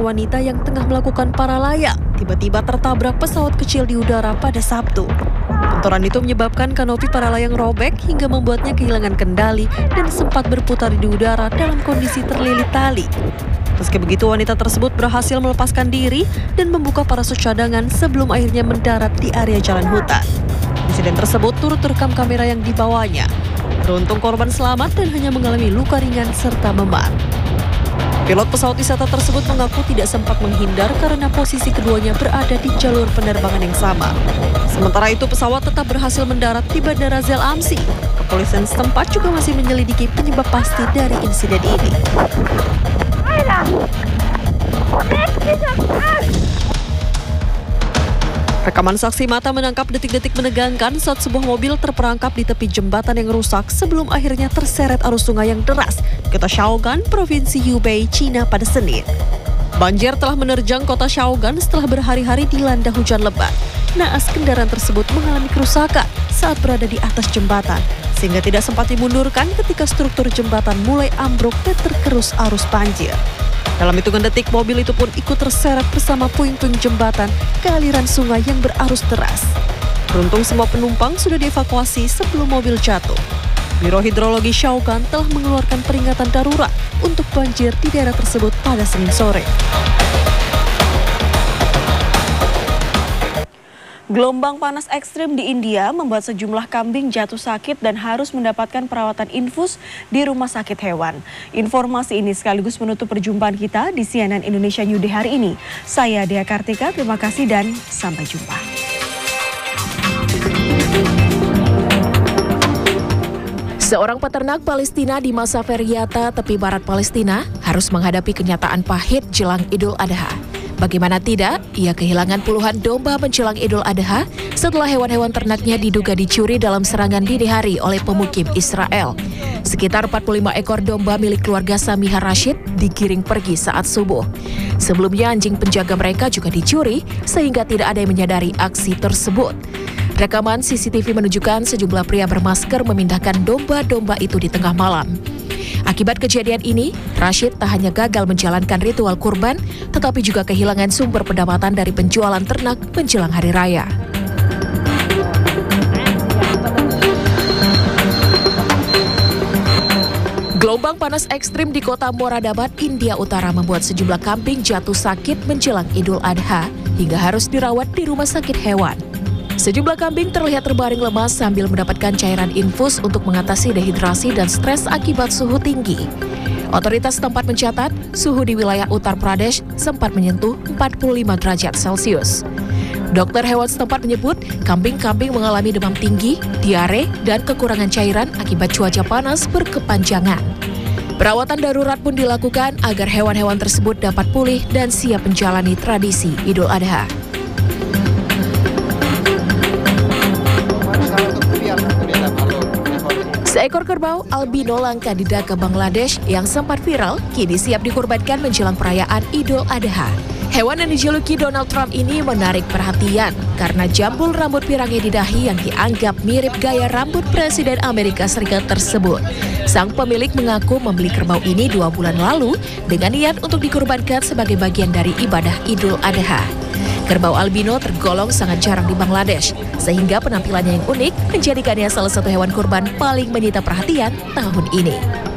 wanita yang tengah melakukan paralayang tiba-tiba tertabrak pesawat kecil di udara pada Sabtu. Benturan itu menyebabkan kanopi paralayang robek hingga membuatnya kehilangan kendali dan sempat berputar di udara dalam kondisi terlilit tali. Meski begitu, wanita tersebut berhasil melepaskan diri dan membuka parasut cadangan sebelum akhirnya mendarat di area jalan hutan. Insiden tersebut turut terekam kamera yang dibawanya. Beruntung korban selamat dan hanya mengalami luka ringan serta memar. Pilot pesawat wisata tersebut mengaku tidak sempat menghindar karena posisi keduanya berada di jalur penerbangan yang sama. Sementara itu, pesawat tetap berhasil mendarat di Bandara Zell Amsi. Kepolisian setempat juga masih menyelidiki penyebab pasti dari insiden ini. Rekaman saksi mata menangkap detik-detik menegangkan saat sebuah mobil terperangkap di tepi jembatan yang rusak sebelum akhirnya terseret arus sungai yang deras di kota Shaogan, Provinsi Hubei, China pada Senin. Banjir telah menerjang kota Shaogan setelah berhari-hari dilanda hujan lebat. Naas kendaraan tersebut mengalami kerusakan saat berada di atas jembatan, sehingga tidak sempat dimundurkan ketika struktur jembatan mulai ambruk dan tergerus arus banjir. Dalam hitungan detik, mobil itu pun ikut terseret bersama puing-puing jembatan ke aliran sungai yang berarus deras. Beruntung semua penumpang sudah dievakuasi sebelum mobil jatuh. Biro Hidrologi Shaogan telah mengeluarkan peringatan darurat untuk banjir di daerah tersebut pada Senin sore. Gelombang panas ekstrim di India membuat sejumlah kambing jatuh sakit dan harus mendapatkan perawatan infus di rumah sakit hewan. Informasi ini sekaligus menutup perjumpaan kita di CNN Indonesia New Day hari ini. Saya Dea Kartika, terima kasih dan sampai jumpa. Seorang peternak Palestina di masa feriata tepi barat Palestina harus menghadapi kenyataan pahit jelang Idul Adha. Bagaimana tidak, ia kehilangan puluhan domba menjelang Idul Adha setelah hewan-hewan ternaknya diduga dicuri dalam serangan dini hari oleh pemukim Israel. Sekitar 45 ekor domba milik keluarga Samihah Rashid digiring pergi saat subuh. Sebelumnya anjing penjaga mereka juga dicuri sehingga tidak ada yang menyadari aksi tersebut. Rekaman CCTV menunjukkan sejumlah pria bermasker memindahkan domba-domba itu di tengah malam. Akibat kejadian ini, Rashid tak hanya gagal menjalankan ritual kurban, tetapi juga kehilangan sumber pendapatan dari penjualan ternak menjelang hari raya. Gelombang panas ekstrim di kota Moradabad, India Utara membuat sejumlah kambing jatuh sakit menjelang Idul Adha hingga harus dirawat di rumah sakit hewan. Sejumlah kambing terlihat terbaring lemas sambil mendapatkan cairan infus untuk mengatasi dehidrasi dan stres akibat suhu tinggi. Otoritas setempat mencatat, suhu di wilayah Uttar Pradesh sempat menyentuh 45 derajat Celcius. Dokter hewan setempat menyebut, kambing-kambing mengalami demam tinggi, diare, dan kekurangan cairan akibat cuaca panas berkepanjangan. Perawatan darurat pun dilakukan agar hewan-hewan tersebut dapat pulih dan siap menjalani tradisi Idul Adha. Seekor kerbau albino langka di Dhaka, Bangladesh yang sempat viral kini siap dikorbankan menjelang perayaan Idul Adha. Hewan yang dijuluki Donald Trump ini menarik perhatian karena jambul rambut pirangnya di dahi yang dianggap mirip gaya rambut Presiden Amerika Serikat tersebut. Sang pemilik mengaku membeli kerbau ini 2 bulan lalu dengan niat untuk dikorbankan sebagai bagian dari ibadah Idul Adha. Kerbau albino tergolong sangat jarang di Bangladesh, sehingga penampilannya yang unik menjadikannya salah satu hewan kurban paling menyita perhatian tahun ini.